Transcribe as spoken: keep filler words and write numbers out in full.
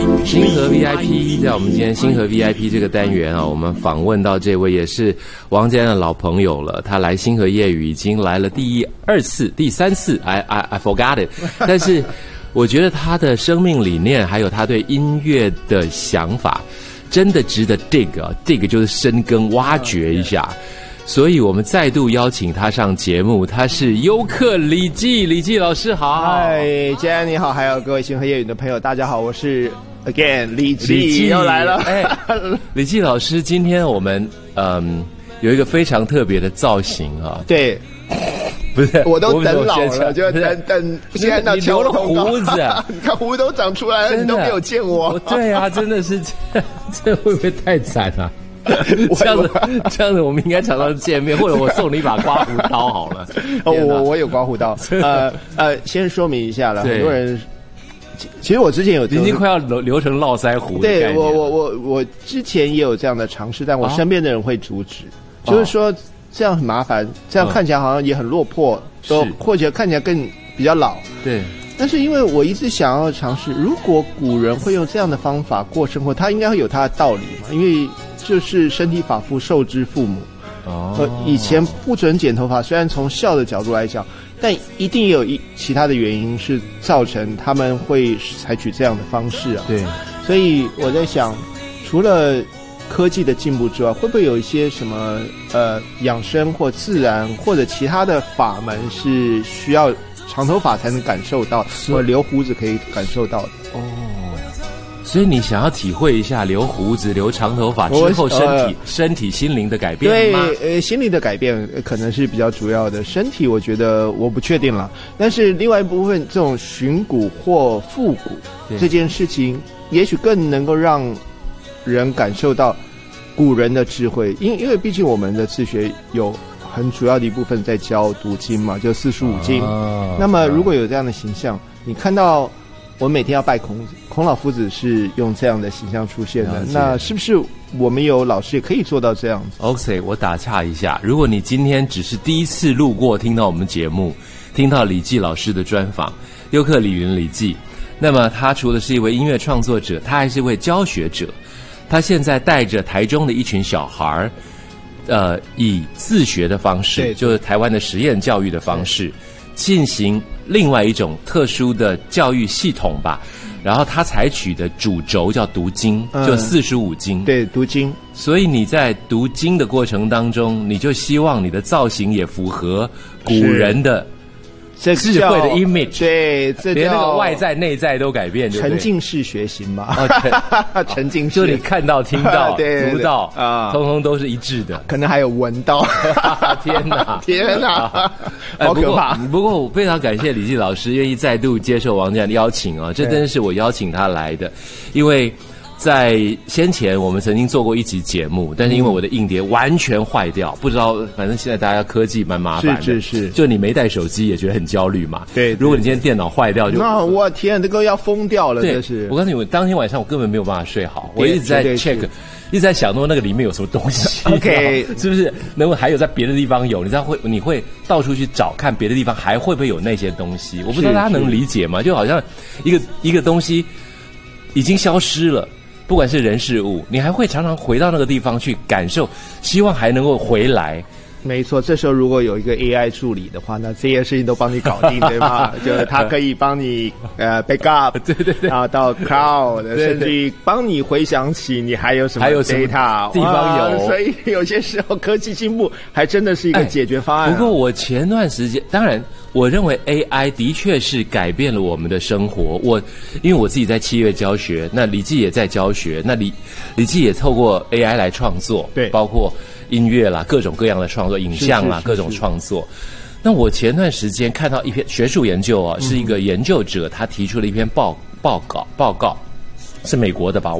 星河 V I P， 在我们今天星河 V I P 这个单元啊，我们访问到这位也是王家的老朋友了。他来星河夜语已经来了第二次、第三次 ，I I I forgot it。但是我觉得他的生命理念还有他对音乐的想法，真的值得 dig 啊 ，dig 就是深耕挖掘一下。所以我们再度邀请他上节目，他是优客李记，李记老师好。 嗨，佳安你好，还有各位星河夜语的朋友，大家好，我是 again 李记又来了。 哎，李记老师，今天我们嗯有一个非常特别的造型啊。 对， 不是， 我都等老了，就等等现在到你留了胡子啊， 你看胡子都长出来了，你都没有见我。 对啊，真的是这，这会不会太惨啊？这样子，这样子，我们应该常常见面，或者我送你一把刮胡刀好了。 哦，我我有刮胡刀。呃呃，先说明一下了，很多人其实我之前有， 已经快要留留成络腮胡的概念。 对我我我我之前也有这样的尝试，但我身边的人会阻止，哦、就是说这样很麻烦，这样看起来好像也很落魄，都、嗯、或者看起来更比较老。 对。 但是因为我一直想要尝试，如果古人会用这样的方法过生活，他应该会有他的道理嘛，因为就是身体发肤受之父母。哦。呃，以前不准剪头发，虽然从孝的角度来讲，但一定有一其他的原因是造成他们会采取这样的方式啊。 对。 所以我在想，除了科技的进步之外，会不会有一些什么呃养生或自然或者其他的法门是需要长头发才能感受到，或留胡子可以感受到的？哦。 所以你想要体会一下留胡子、留长头发之后身体、呃、身体、心灵的改变吗？ 对，呃，心理的改变可能是比较主要的，身体我觉得我不确定了。但是另外一部分，这种寻古或复古这件事情，也许更能够让人感受到古人的智慧，因因为毕竟我们的自学有很主要的一部分在教读经嘛，就四书五经。啊、那么如果有这样的形象，你看到。我每天要拜孔子，孔老夫子是用这样的形象出现的，那是不是我们有老师也可以做到这样子 ？OK， 我打岔一下，如果你今天只是第一次路过，听到我们节目，听到李记老师的专访，优客李云李记，那么他除了是一位音乐创作者，他还是一位教学者。他现在带着台中的一群小孩，呃，以自学的方式，就是台湾的实验教育的方式。进行另外一种特殊的教育系统吧，然后他采取的主轴叫读经，嗯、就四书五经。 对，读经。 所以你在读经的过程当中，你就希望你的造型也符合古人的智慧的 image， 对，这连那个外在内在都改变， 沉浸式学习嘛。 哦、 沉浸式， 就你看到、听到、读到啊， 通通都是一致的， 可能还有闻到。 天哪， 天哪，好可怕！ 不过，不过我非常感谢李记老师愿意再度接受王家的邀请啊，这真的是我邀请他来的，因为。在先前我们曾经做过一集节目，但是因为我的硬碟完全坏掉，不知道，反正现在大家科技蛮麻烦的， 是是是， 就你没带手机也觉得很焦虑嘛。 对， 如果你今天电脑坏掉就， 那我天，这个要疯掉了， 这是。 我告诉你，我当天晚上我根本没有办法睡好，我一直在 check， 一直在想说那个里面有什么东西 ，OK， 是不是能够还有在别的地方有？你知道会你会到处去找看别的地方还会不会有那些东西？我不知道大家能理解吗？就好像一个一个东西已经消失了。不管是人事物，你还会常常回到那个地方去感受，希望还能够回来。 没错，这时候如果有一个 A I 助理的话，那这些事情都帮你搞定，对吗？就是它可以帮你呃 backup， 对对对， 然后到 cloud， 对对甚至于帮你回想起你还有什么 data， 还有什么地方有。 所以有些时候科技进步还真的是一个解决方案、啊哎。不过我前段时间，当然。我认为 A I 的确是改变了我们的生活。我因为我自己在七月教学，那李记也在教学，那李李记也透过 A I 来创作， 对， 包括音乐啦，各种各样的创作，影像啦，各种创作。那我前段时间看到一篇学术研究啊，是一个研究者他提出了一篇报报告报告，是美国的吧？